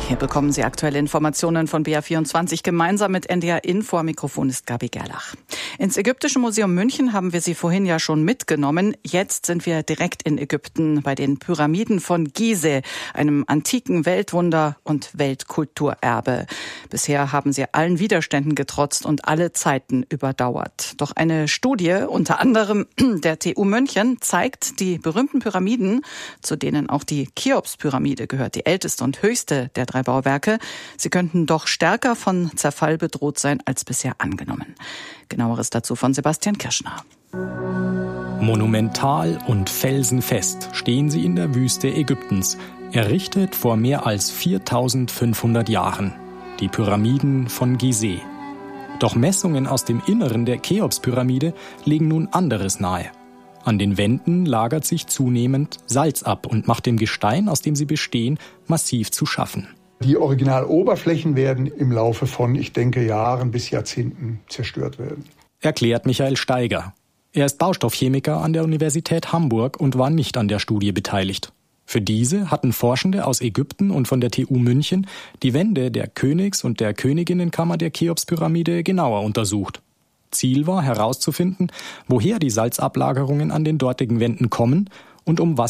Hier bekommen Sie aktuelle Informationen von BR24 gemeinsam mit NDR Info. Am Mikrofon ist Gabi Gerlach. Ins Ägyptische Museum München haben wir Sie vorhin ja schon mitgenommen. Jetzt sind wir direkt in Ägypten bei den Pyramiden von Gizeh, einem antiken Weltwunder und Weltkulturerbe. Bisher haben sie allen Widerständen getrotzt und alle Zeiten überdauert. Doch eine Studie, unter anderem der TU München, zeigt, die berühmten Pyramiden, zu denen auch die Cheops-Pyramide gehört, die älteste und höchste der 3 Bauwerke, sie könnten doch stärker von Zerfall bedroht sein als bisher angenommen. Genaueres dazu von Sebastian Kirschner. Monumental und felsenfest stehen sie in der Wüste Ägyptens, errichtet vor mehr als 4500 Jahren. Die Pyramiden von Gizeh. Doch Messungen aus dem Inneren der Cheops-Pyramide legen nun anderes nahe. An den Wänden lagert sich zunehmend Salz ab und macht dem Gestein, aus dem sie bestehen, massiv zu schaffen. Die Originaloberflächen werden im Laufe von, ich denke, Jahren bis Jahrzehnten zerstört werden. Erklärt Michael Steiger. Er ist Baustoffchemiker an der Universität Hamburg und war nicht an der Studie beteiligt. Für diese hatten Forschende aus Ägypten und von der TU München die Wände der Königs- und der Königinnenkammer der Cheops-Pyramide genauer untersucht. Ziel war herauszufinden, woher die Salzablagerungen an den dortigen Wänden kommen und um was